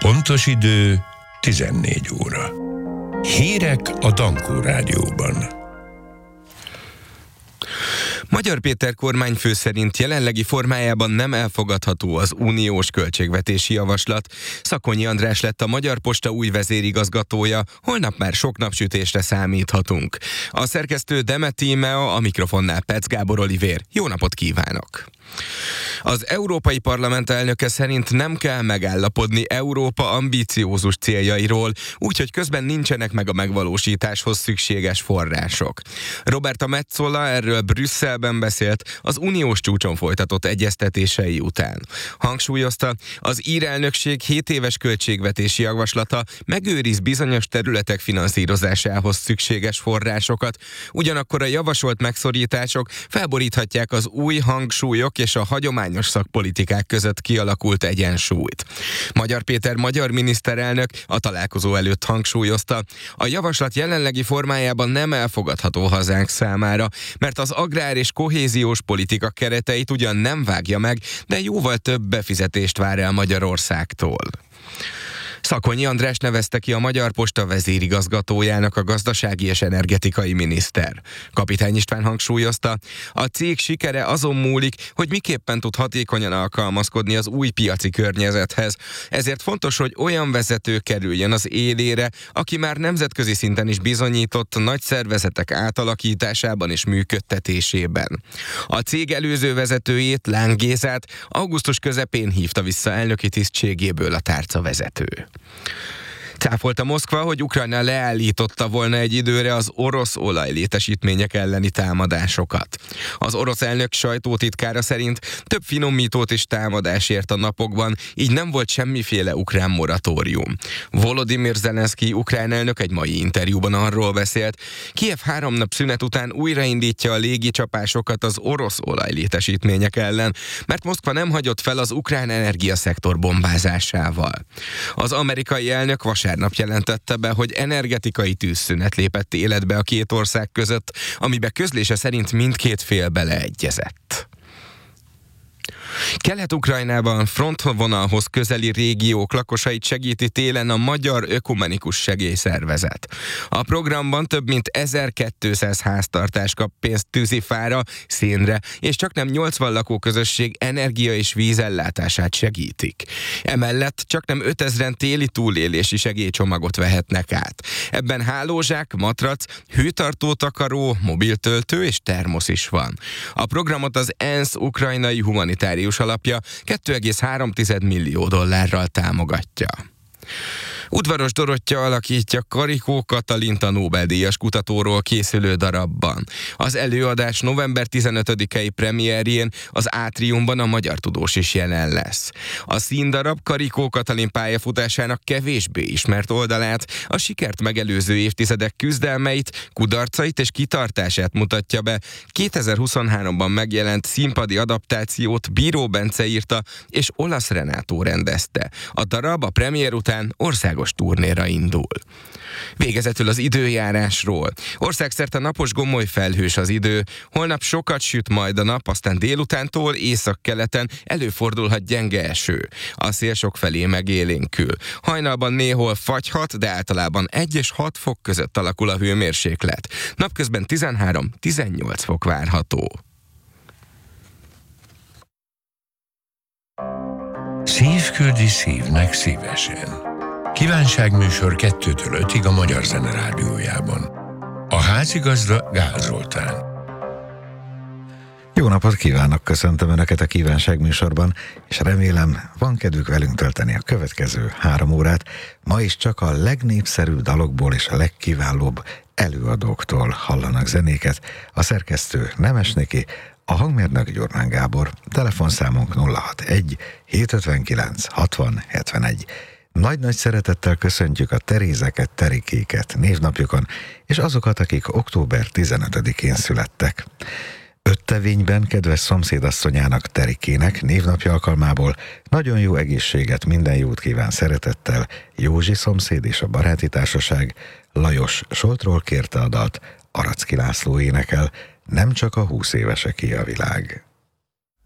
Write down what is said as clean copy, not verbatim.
Pontos idő 14 óra. Hírek a Dankó Rádióban. Magyar Péter kormányfő szerint jelenlegi formájában nem elfogadható az uniós költségvetési javaslat. Szakonyi András lett a Magyar Posta új vezérigazgatója, holnap már sok napsütésre számíthatunk. A szerkesztő Demet Tímea, a mikrofonnál Pec Gábor Olivér. Jó napot kívánok! Az Európai Parlament elnöke szerint nem kell megállapodni Európa ambiciózus céljairól, úgyhogy közben nincsenek meg a megvalósításhoz szükséges források. Roberta Metsola erről Brüsszelben beszélt az uniós csúcson folytatott egyeztetései után. Hangsúlyozta, az ír elnökség 7 éves költségvetési javaslata megőriz bizonyos területek finanszírozásához szükséges forrásokat, ugyanakkor a javasolt megszorítások felboríthatják az új hangsúlyok és a hagyományos szakpolitikák között kialakult egyensúlyt. Magyar Péter magyar miniszterelnök a találkozó előtt hangsúlyozta, a javaslat jelenlegi formájában nem elfogadható hazánk számára, mert az agrár és kohéziós politika kereteit ugyan nem vágja meg, de jóval több befizetést vár el Magyarországtól. Szakonyi András nevezte ki a Magyar Posta vezérigazgatójának a gazdasági és energetikai miniszter. Kapitány István hangsúlyozta, a cég sikere azon múlik, hogy miképpen tud hatékonyan alkalmazkodni az új piaci környezethez. Ezért fontos, hogy olyan vezető kerüljön az élére, aki már nemzetközi szinten is bizonyított nagy szervezetek átalakításában és működtetésében. A cég előző vezetőjét, Láng Gézát augusztus közepén hívta vissza elnöki tisztségéből a tárcavezető. Cáfolta Moszkva, hogy Ukrajna leállította volna egy időre az orosz olajlétesítmények elleni támadásokat. Az orosz elnök sajtótitkára szerint több finomítót és támadás ért a napokban, így nem volt semmiféle ukrán moratórium. Volodymyr Zelenszky ukrán elnök egy mai interjúban arról beszélt, Kijev 3 nap szünet után újraindítja a légicsapásokat az orosz olajlétesítmények ellen, mert Moszkva nem hagyott fel az ukrán energiaszektor bombázásával. Az amerikai elnök vasárnap jelentette be, hogy energetikai tűzszünet lépett életbe a két ország között, amiben közlése szerint mindkét fél beleegyezett. Kelet-Ukrajnában frontvonalhoz közeli régiók lakosait segíti télen a Magyar Ökumenikus Segélyszervezet. A programban több mint 1200 háztartás kap pénzt tűzifára, szénre, és csaknem 80 lakóközösség energia és vízellátását segítik. Emellett csaknem 5000-en téli túlélési segélycsomagot vehetnek át. Ebben hálózsák, matrac, hőtartótakaró, mobiltöltő és termosz is van. A programot az ENSZ ukrajnai humanitárius alapja $2,3 millió támogatja. Udvaros Dorottya alakítja Karikó Katalint a Nobel-díjas kutatóról készülő darabban. Az előadás november 15-i premierjén az Átriumban a Magyar Tudós is jelen lesz. A színdarab Karikó Katalin pályafutásának kevésbé ismert oldalát, a sikert megelőző évtizedek küzdelmeit, kudarcait és kitartását mutatja be. 2023-ban megjelent színpadi adaptációt Bíró Bence írta és Olasz Renátó rendezte. A darab a premier után országos turnéra indul. Végezetül az időjárásról. Országszerte napos, gomoly felhős az idő. Holnap sokat süt majd a nap, aztán délutántól északkeleten előfordulhat gyenge eső. A szél sokfelé megélénkül. Hajnalban néhol fagyhat, de általában 1 és 6 fok között alakul a hőmérséklet. Napközben 13-18 fok várható. Szív küldi szívnek szívesen. Kívánságműsor 2-től 5-ig a Magyar Zene Rádiójában. A házigazda Gál Zoltán. Jó napot kívánok, köszöntöm Önöket a kívánságműsorban, és remélem van kedvük velünk tölteni a következő 3 órát. Ma is csak a legnépszerűbb dalokból és a legkiválóbb előadóktól hallanak zenéket. A szerkesztő Nemes Niki, a hangmérnök Gyurmán Gábor, telefonszámunk 061 759 60 71. Nagy-nagy szeretettel köszöntjük a Terézeket, Terikéket névnapjukon, és azokat, akik október 15-én születtek. Öttevényben kedves szomszédasszonyának, Terikének névnapja alkalmából nagyon jó egészséget, minden jót kíván szeretettel Józsi szomszéd és a baráti társaság. Lajos Soltról kérte a dalt, Aracki László énekel, nem csak a 20 éveseké a világ.